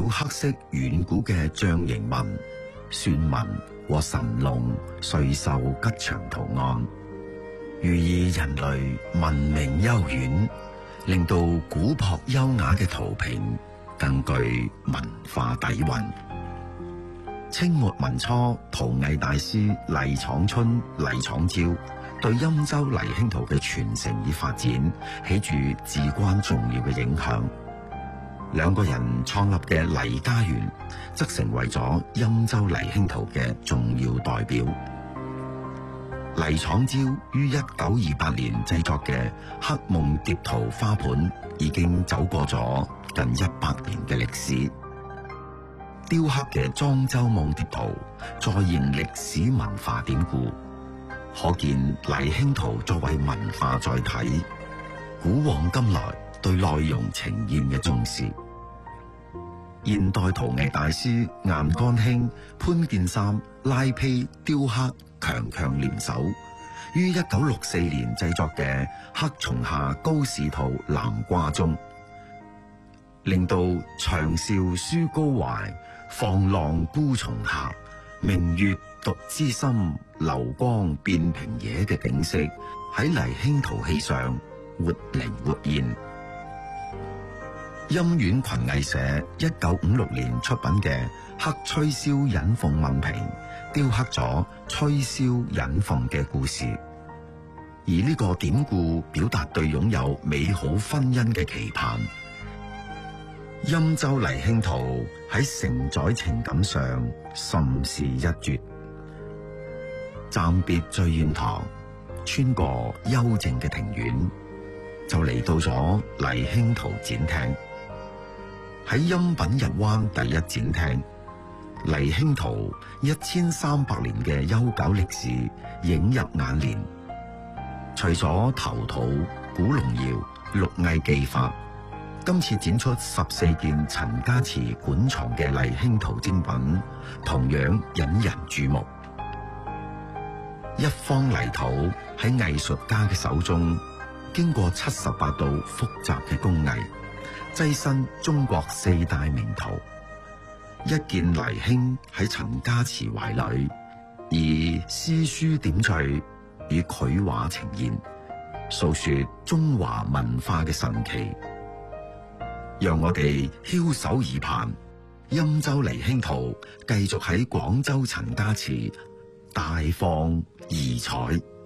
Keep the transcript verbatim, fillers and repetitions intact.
黑色遠古嘅象形紋、篆紋和神龍、瑞獸吉祥圖案，寓意人類文明悠遠，令到古樸優雅嘅陶瓶更具文化底蘊。清末民初陶藝大師黎闖春、黎闖椒對欽州黎興陶嘅傳承與發展起住至關重要嘅影響。兩個人創立嘅黎家園則成為咗欽州黎興陶嘅重要代表。黎闖椒於一九二八年製作嘅黑夢蝶陶花盤已經走過咗近一百年嘅歷史。雕刻嘅莊周夢蝶陶再現歷史文化典故，可見黎興陶作為文化載體，古往今來對內容呈現嘅重視。現代陶藝大師顏干興、潘建三拉坯雕刻強強聯手，於一九六四年製作嘅黑松下高士陶南掛鐘，令到長嘯書高懷，放浪孤松下，明月獨知深，流光變平野嘅景色喺黎興陶器上活靈活現。音苑群藝社一九五六年出品嘅黑吹簫引鳳問瓶，雕刻咗吹簫引鳳嘅故事，而呢個典故表達對擁有美好婚姻嘅期盼。欽州黎興陶喺承載情感上甚是一絕。暫別醉苑堂，穿過幽靜嘅庭院，就嚟到咗黎興陶展廳。喺音品日灣第一展廳，黎興陶一千三百年嘅悠久歷史映入眼簾。除咗陶土、古龍窯、綠藝技法，今次展出十四件陳家祠館藏嘅黎興陶精品，同樣引人注目。一方泥土喺藝術家嘅手中，經過七十八道複雜嘅工藝，躋身中國四大名陶。一件黎興喺陳家祠懷裏，以詩書點綴與繪畫呈現，訴說中華文化嘅神奇。讓我哋翹首以盼，欽州黎興陶繼續喺廣州陳家祠大放異彩。